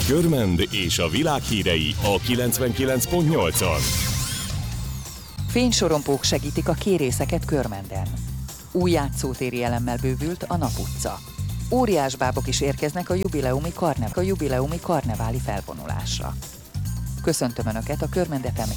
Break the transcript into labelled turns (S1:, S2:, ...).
S1: Körmend és a világ hírei a 99.8-on.
S2: Fénysorompók segítik a kérészeket Körmenden. Új játszótéri elemmel bővült a Nap utca. Óriásbábok is érkeznek a jubileumi karneváli felvonulásra. Köszöntöm Önöket a Körmend FM